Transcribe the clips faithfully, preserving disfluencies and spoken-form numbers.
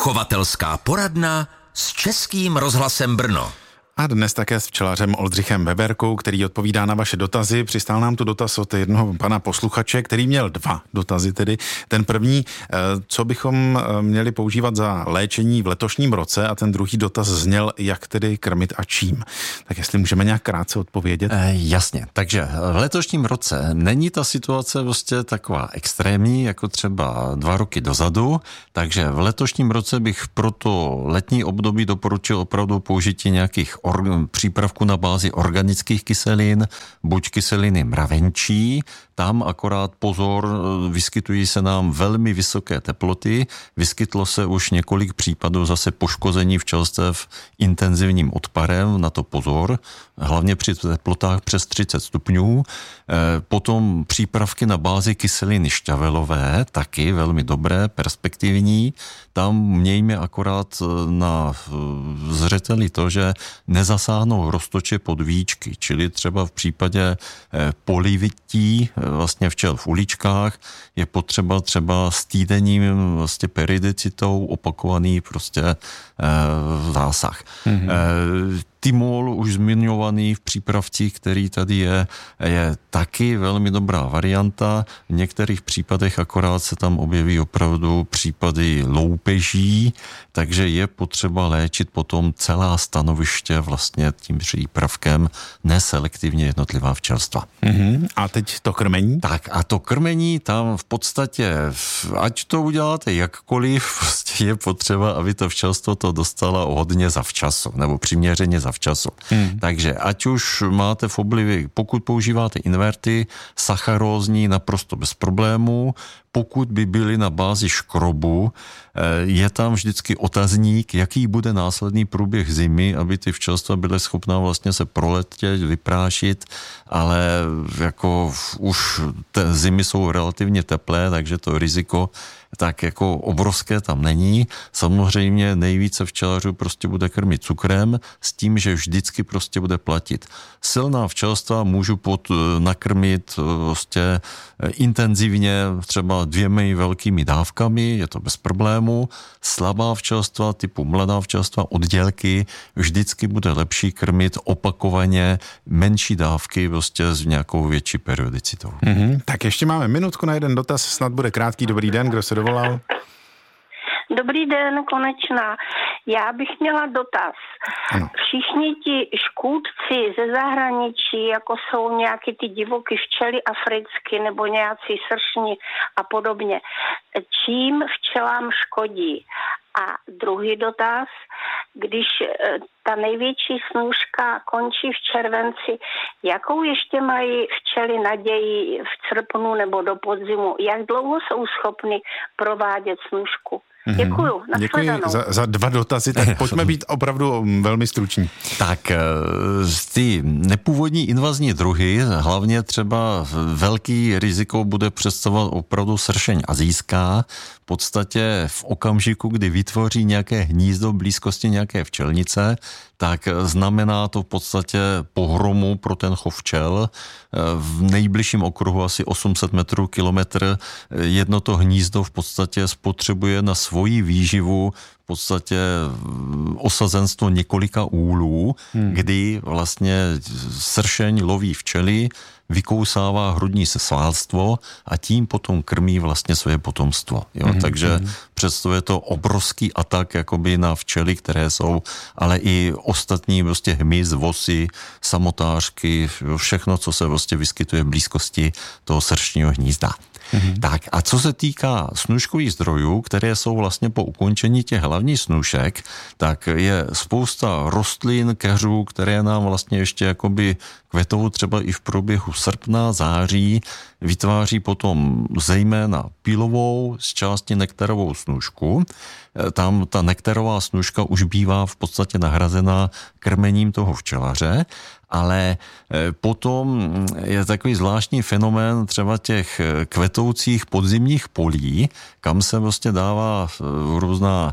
Chovatelská poradna s Českým rozhlasem Brno. A dnes také s včelařem Oldřichem Veberkou, který odpovídá na vaše dotazy. Přistál nám tu dotaz od jednoho pana posluchače, který měl dva dotazy tedy. Ten první, co bychom měli používat za léčení v letošním roce, a ten druhý dotaz zněl, jak tedy krmit a čím. Tak jestli můžeme nějak krátce odpovědět. E, jasně, takže v letošním roce není ta situace vlastně taková extrémní, jako třeba dva roky dozadu, takže v letošním roce bych pro to letní období doporučil opravdu použití nějakých Or, přípravku na bázi organických kyselin, buď kyseliny mravenčí, tam akorát pozor, vyskytují se nám velmi vysoké teploty, vyskytlo se už několik případů zase poškození včelstev intenzivním odparem, na to pozor, hlavně při teplotách přes třicet stupňů. Potom přípravky na bázi kyseliny šťavelové, taky velmi dobré, perspektivní, tam mějme akorát na zřeteli to, že nezasáhnou roztoče pod víčky, čili třeba v případě polivití vlastně včel v uličkách je potřeba třeba s týdenním vlastně peridicitou opakovaný prostě e, zásah. Mm-hmm. E, Timol, už zmiňovaný v přípravcích, který tady je, je taky velmi dobrá varianta. V některých případech akorát se tam objeví opravdu případy loupeží, takže je potřeba léčit potom celá stanoviště vlastně tím přípravkem, neselektivně jednotlivá včelstva. Mm-hmm. A teď to krmení? Tak a to krmení tam v podstatě, ať to uděláte jakkoliv, prostě je potřeba, aby to včelstvo to dostalo hodně zavčasu, nebo přiměřeně zavčasu. Času. Hmm. Takže ať už máte v oblivě, pokud používáte inverty, sacharózní naprosto bez problémů, pokud by byly na bázi škrobu, je tam vždycky otazník, jaký bude následný průběh zimy, aby ty včelstva byly schopná vlastně se proletět, vyprášit, ale jako už ty zimy jsou relativně teplé, takže to riziko tak jako obrovské tam není. Samozřejmě nejvíce včelařů prostě bude krmit cukrem s tím, že vždycky prostě bude platit. Silná včelstva můžu pod, nakrmit prostě intenzivně třeba dvěmi velkými dávkami, je to bez problému. Slabá včelstva typu mladá včelstva, oddělky, vždycky bude lepší krmit opakovaně menší dávky prostě s nějakou větší periodicitou. Mm-hmm. Tak ještě máme minutku na jeden dotaz, snad bude krátký. Dobrý den, kdo se dovolal? Dobrý den, konečná. Já bych měla dotaz. Ano. Všichni ti škůdci ze zahraničí, jako jsou nějaký ty divoké včely africky nebo nějací sršni a podobně, čím včelám škodí? A druhý dotaz, když ta největší snůška končí v červenci, jakou ještě mají včely naději v srpnu nebo do podzimu? Jak dlouho jsou schopny provádět snůšku? Děkuju. Děkuji za, za dva dotazy, tak pojďme být opravdu velmi struční. Tak ty nepůvodní invazní druhy, hlavně třeba velký riziko bude představovat opravdu sršeň azijská, v podstatě v okamžiku, kdy vytvoří nějaké hnízdo v blízkosti nějaké včelnice, tak znamená to v podstatě pohromu pro ten chov včel. V nejbližším okruhu asi osm set metrů, kilometr, jedno to hnízdo v podstatě spotřebuje na svoji výživu v podstatě osazenstvo několika úlů, hmm. kdy vlastně sršeň loví včely, vykousává hrudní svalstvo a tím potom krmí vlastně své potomstvo. Jo? Mm-hmm. Takže představuje to obrovský atak jakoby na včely, které jsou, ale i ostatní prostě hmyz, vosy, samotářky, všechno, co se vlastně vyskytuje v blízkosti toho sršního hnízda. Mm-hmm. Tak a co se týká snůškových zdrojů, které jsou vlastně po ukončení těch hlavních snůšek, tak je spousta rostlin, keřů, které nám vlastně ještě jakoby kvetou třeba i v průběhu srpna, září, vytváří potom zejména pilovou, z části nektarovou snůšku. Tam ta nektarová snůška už bývá v podstatě nahrazená krmením toho včelaře, ale potom je takový zvláštní fenomén třeba těch kvetoucích podzimních polí, kam se vlastně dává různá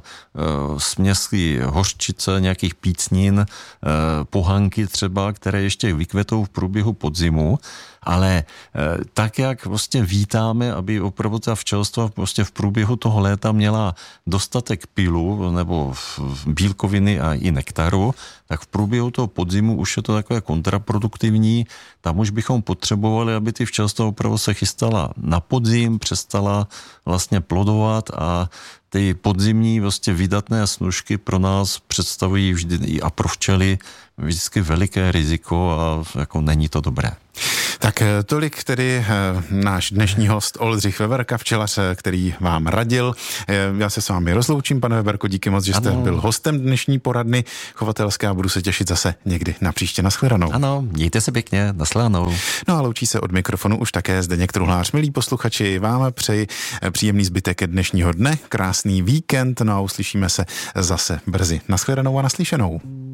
směsky hořčice, nějakých pícnin, pohanky třeba, které ještě vykvetou v průběhu podzimu. Ale tak, jak vlastně vítáme, aby opravdu ta včelstva prostě v průběhu toho léta měla dostatek pilu nebo bílkoviny a i nektaru, tak v průběhu toho podzimu už je to takové kontraproduktivní. Tam už bychom potřebovali, aby ty včelstva opravdu se chystala na podzim, přestala vlastně plodovat a ty podzimní vlastně vydatné snužky pro nás představují vždy a pro včely vždycky veliké riziko a jako není to dobré. Tak tolik tedy náš dnešní host Oldřich Veverka, včelař, který vám radil. Já se s vámi rozloučím, pane Veverko, díky moc, že jste ano. byl hostem dnešní poradny chovatelské a budu se těšit zase někdy na příště. Nashledanou. Ano, mějte se pěkně, nashledanou. No a loučí se od mikrofonu už také Zdeněk Truhlář. Milí posluchači, vám přeji příjemný zbytek dnešního dne, krásný víkend, no a uslyšíme se zase brzy. Nashledanou a naslyšenou.